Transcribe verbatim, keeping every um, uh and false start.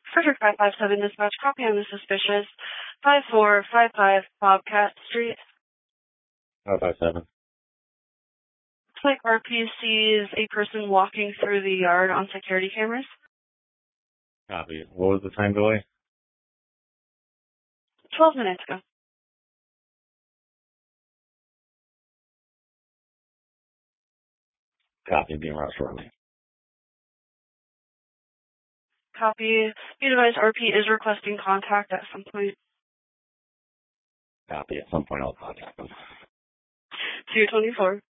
Frederick five five seven dispatch, copy on the suspicious five four five five Bobcat Street. five five seven. Looks like R P sees a person walking through the yard on security cameras. Copy. What was the time delay? Twelve minutes ago. Copy. Being route shortly. Copy. Be advised R P is requesting contact at some point. Copy. At some point I'll contact them. two twenty-four.